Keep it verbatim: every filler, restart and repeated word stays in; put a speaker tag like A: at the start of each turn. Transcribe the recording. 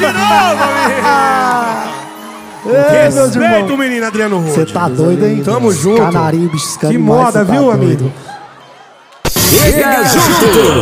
A: Respeita o menino Adriano Rude.
B: Você tá doido, hein?
A: Tamo junto.
B: Canarinho, biscando
A: Que
B: demais,
A: moda,
B: cê tá
A: viu,
B: doido.
A: amigo?
C: Chega junto!